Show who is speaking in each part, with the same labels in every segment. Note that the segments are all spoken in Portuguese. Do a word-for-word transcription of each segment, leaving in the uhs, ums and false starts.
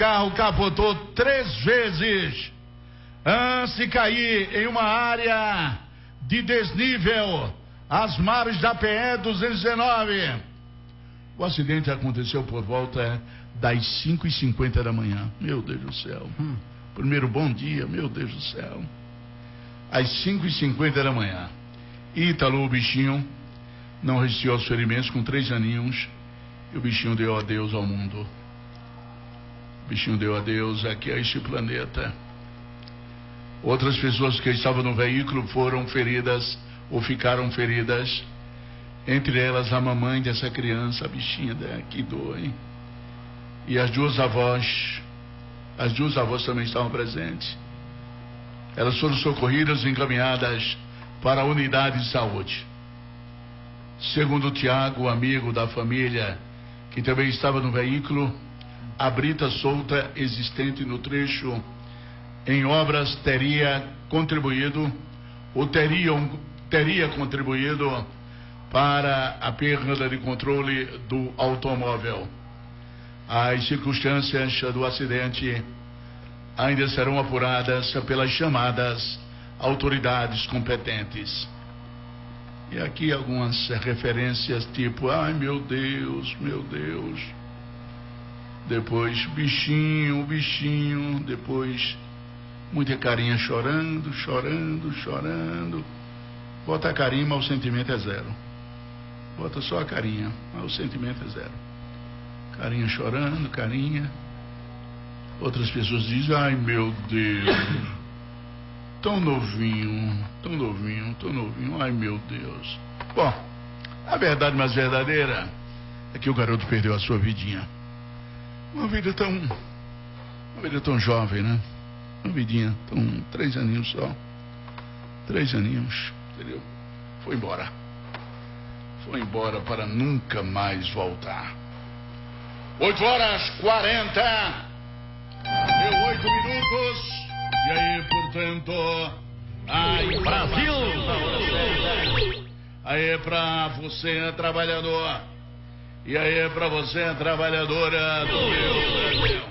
Speaker 1: carro capotou três vezes antes de cair em uma área de desnível às margens da P E duzentos e dezenove. O acidente aconteceu por volta das cinco e cinquenta da manhã. Meu Deus do céu. Hum. Primeiro bom dia, meu Deus do céu. Às cinco e cinquenta da manhã. Ítalo, o bichinho, não resistiu aos ferimentos, com três aninhos, e o bichinho deu adeus ao mundo. O bichinho deu adeus aqui a este planeta. Outras pessoas que estavam no veículo foram feridas ou ficaram feridas. Entre elas a mamãe dessa criança, a bichinha daqui dói. E as duas avós, as duas avós também estavam presentes. Elas foram socorridas e encaminhadas para a unidade de saúde. Segundo o Tiago, amigo da família, que também estava no veículo, a brita solta existente no trecho em obras teria contribuído, ou teriam, teria contribuído para a perda de controle do automóvel. As circunstâncias do acidente ainda serão apuradas pelas chamadas autoridades competentes. E aqui algumas referências tipo, ai meu Deus, meu Deus. Depois, bichinho, bichinho. Depois, muita carinha chorando, chorando, chorando. Bota a carinha, mas o sentimento é zero. Bota só a carinha, mas o sentimento é zero. Carinha chorando, carinha. Outras pessoas dizem, ai meu Deus, tão novinho, tão novinho, tão novinho, ai meu Deus. Bom, a verdade mais verdadeira é que o garoto perdeu a sua vidinha. Uma vida tão, uma vida tão jovem, né? Uma vidinha, tão, três aninhos só. Três aninhos, entendeu? Foi embora. Foi embora para nunca mais voltar. Oito horas quarenta e oito minutos. E aí, portanto, aí, Brasil! Aí pra você, trabalhador. E aí pra você, trabalhadora do meu Brasil.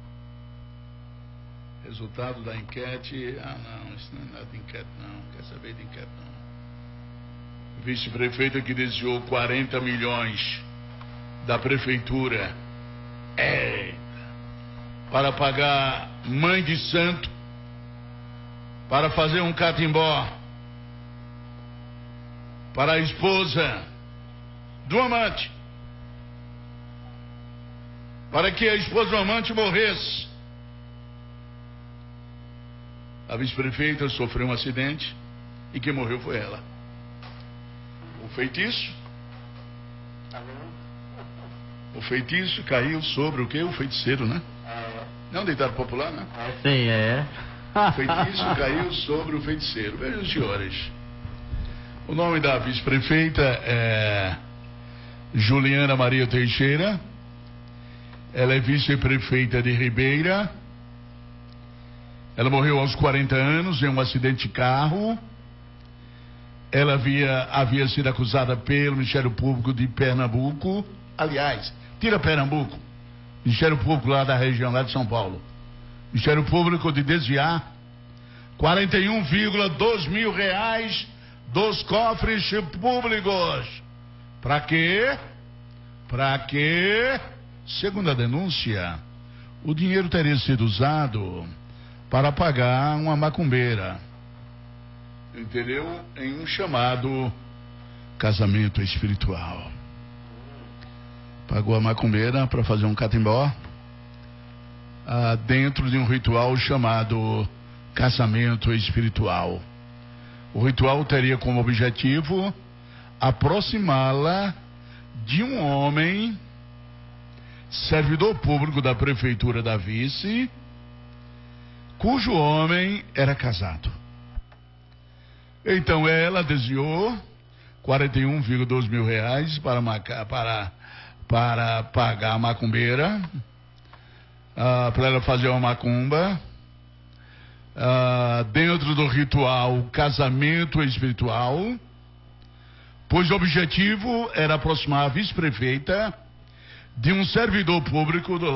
Speaker 1: Resultado da enquete. Ah, não, isso não é nada de enquete, não. Quer saber de enquete, não. Vice-prefeita que desviou quarenta milhões da prefeitura. É. Para pagar mãe de santo. Para fazer um catimbó. Para a esposa do amante. Para que a esposa do amante morresse. A vice-prefeita sofreu um acidente e quem morreu foi ela. O feitiço. O feitiço caiu sobre o quê? O feiticeiro, né? Não, ditado popular, né?
Speaker 2: Sim, é.
Speaker 1: O feitiço caiu sobre o feiticeiro. Vejam, senhores. O nome da vice-prefeita é Juliana Maria Teixeira. Ela é vice-prefeita de Ribeira. Ela morreu aos quarenta anos em um acidente de carro. Ela havia, havia sido acusada pelo Ministério Público de Pernambuco. Aliás, tira Pernambuco. Ministério Público lá da região, lá de São Paulo. Ministério Público de desviar quarenta e um vírgula dois mil reais dos cofres públicos. Para quê? Para quê? Segundo a denúncia, o dinheiro teria sido usado para pagar uma macumbeira, entendeu? Em um chamado casamento espiritual. Pagou a macumbeira para fazer um catimbó ah, dentro de um ritual chamado casamento espiritual. O ritual teria como objetivo aproximá-la de um homem servidor público da prefeitura da vice, cujo homem era casado. Então ela desviou quarenta e um vírgula dois mil reais para, para, para pagar a macumbeira, uh, para ela fazer uma macumba, uh, dentro do ritual casamento espiritual, pois o objetivo era aproximar a vice-prefeita de um servidor público do